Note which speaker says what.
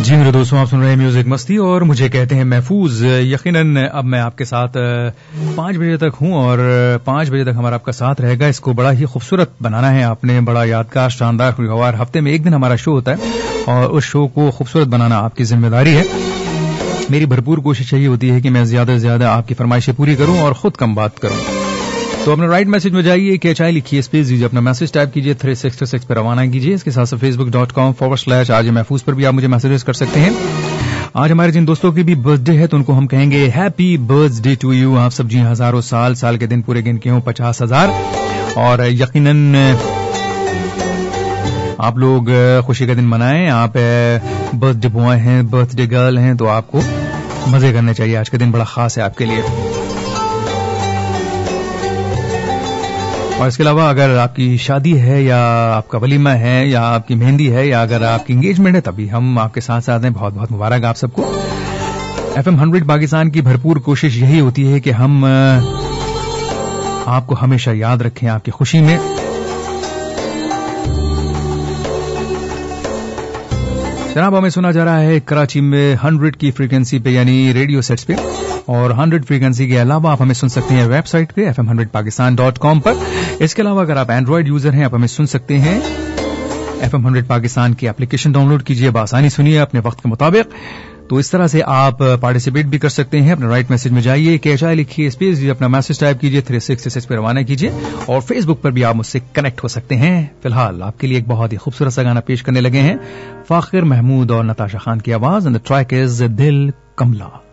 Speaker 1: जी मेरे दोस्तों, आप सुन रहे हैं म्यूजिक मस्ती और मुझे कहते हैं महफूज। यकीनन अब मैं आपके साथ 5 बजे तक हूं और 5 बजे तक हमारा आपका साथ रहेगा। इसको बड़ा ही खूबसूरत बनाना है आपने, बड़ा यादगार, शानदार, खुशगवार। हफ्ते में एक दिन हमारा शो होता है और उस शो को खूबसूरत बनाना आपकी जिम्मेदारी है। मेरी भरपूर कोशिश यही होती है कि मैं ज्यादा से ज्यादा आपकी फरमाइशें पूरी करूं और खुद कम बात करूं। तो अपने राइट मैसेज में जाइए, KHI लिखिए, स्पेस दीजिए, अपना मैसेज टाइप कीजिए, 3666 पर रवाना कीजिए। इसके साथ साथ facebook.com/RJ महफूज पर भी आप मुझे मैसेजेस कर सकते हैं। आज हमारे जिन दोस्तों की भी बर्थडे है तो उनको हम कहेंगे हैप्पी बर्थडे टू यू। आप सब जी हजारों साल के दिन पूरे गिन के हों 50,000 और यकीनन आप लोग खुशी का दिन मनाएं। आप बर्थडे बॉय हैं, बर्थडे गर्ल हैं, तो आपको मजे करने चाहिए। आज का दिन बड़ा खास है आपके लिए। और इसके अलावा अगर आपकी शादी है या आपका वलीमा है या आपकी मेहंदी है या अगर आपकी एंगेजमेंट है, तभी हम आपके साथ साथ हैं। बहुत बहुत मुबारक आप सबको। FM 100 पाकिस्तान की भरपूर कोशिश यही होती है कि हम आपको हमेशा याद रखें आपकी खुशी में। जनाब, हमें सुना जा रहा है कराची में 100 की फ्रीक्वेंसी पे, यानी रेडियो सेट्स पे, और 100 फ्रीक्वेंसी के अलावा आप हमें सुन सकते हैं वेबसाइट पे fm100pakistan.com पर। इसके अलावा अगर आप एंड्रॉइड यूजर हैं, आप हमें सुन सकते हैं FM 100 पाकिस्तान की एप्लीकेशन डाउनलोड कीजिए, बआसानी सुनिए अपने वक्त के मुताबिक। तो इस तरह से आप पार्टिसिपेट भी कर सकते हैं। अपने राइट मैसेज में जाइए, KHI लिखिए, स्पेस दीजिए, अपना मैसेज टाइप कीजिए, 3666 पर रवाना कीजिए और फेसबुक पर भी आप मुझसे कनेक्ट हो सकते हैं। फिलहाल आपके लिए एक बहुत ही खूबसूरत सा गाना पेश करने लगे हैं, फाखिर महमूद और नताशा खान की आवाज, एंड द ट्रैक इज दिल कमला।